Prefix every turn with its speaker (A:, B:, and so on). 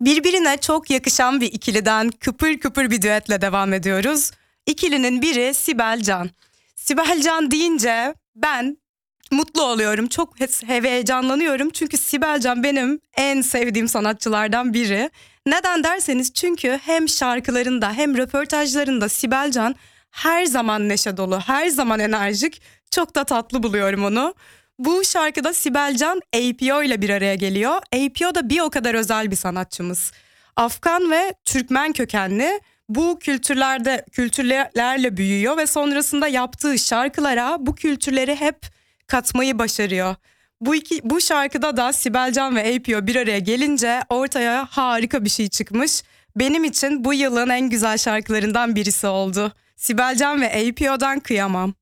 A: Birbirine çok yakışan bir ikiliden kıpır kıpır bir düetle devam ediyoruz. İkilinin biri Sibel Can. Sibel Can deyince ben mutlu oluyorum. Çok heyecanlanıyorum. Çünkü Sibel Can benim en sevdiğim sanatçılardan biri. Neden derseniz çünkü hem şarkılarında hem röportajlarında Sibel Can her zaman neşe dolu, her zaman enerjik. Çok da tatlı buluyorum onu. Bu şarkıda Sibel Can APO ile bir araya geliyor. APO da bir o kadar özel bir sanatçımız. Afgan ve Türkmen kökenli, bu kültürlerle büyüyor ve sonrasında yaptığı şarkılara bu kültürleri hep katmayı başarıyor. Bu şarkıda da Sibel Can ve APO bir araya gelince ortaya harika bir şey çıkmış. Benim için bu yılın en güzel şarkılarından birisi oldu. Sibel Can ve APO'dan Kıyamam.